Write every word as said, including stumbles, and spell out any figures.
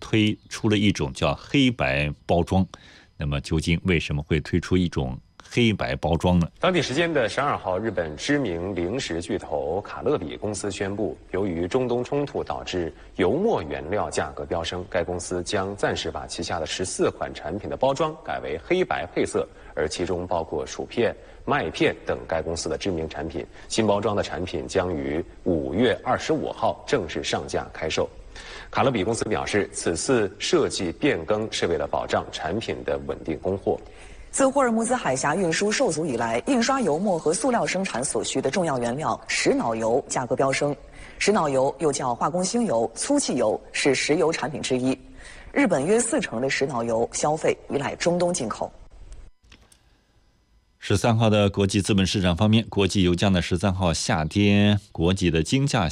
推出了一种叫黑白包装。那么究竟为什么会推出一种黑白包装呢？ 当地时间的十二号，日本知名零食巨头卡乐比公司宣布，由于中东冲突导致油墨原料价格飙升，该公司将暂时把旗下的十四款产品的包装改为黑白配色，而其中包括薯片、麦片等该公司的知名产品。新包装的产品将于五月二十五号正式上架开售。卡乐比公司表示，此次设计变更是为了保障产品的稳定供货。 自霍尔木兹海峡运输受阻以来，印刷油墨和塑料生产所需的重要原料石脑油价格飙升。石脑油又叫化工兴油、粗气油，是石油产品之一。日本约四成的石脑油消费依赖中东进口。 十三号的国际资本市场方面，国际油价呢十三号下跌，国际的金价